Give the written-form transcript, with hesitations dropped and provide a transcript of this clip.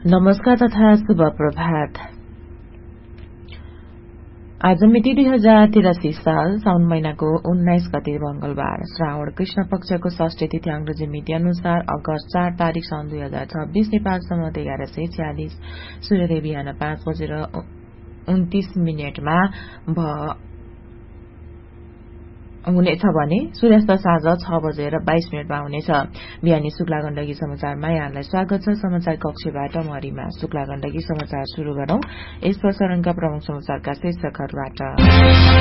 नमस्कार तथा शुभ प्रभात। आज मिति 2083 साल साउन महिनाको 19 गते मंगलबार, श्रावण कृष्ण पक्षको षष्ठी तिथि अंग्रेजी मिति अनुसार अगस्त 4 तारिक सन् 2026 नेपाल सम्मत 1146। सूर्योदय बिहान 5:29 हुनेछ भने सूर्यास्त साँझ 6:22 हुनेछ। बिहानी शुक्ला गण्डकी समाचारमा यहाँलाई स्वागत छ। समाचार कक्षबाट म रिमा शुक्ला गण्डकी समाचार शुरू गरौं। यस प्रसारणका प्रमुख समाचारका शीर्षकहरूबाट।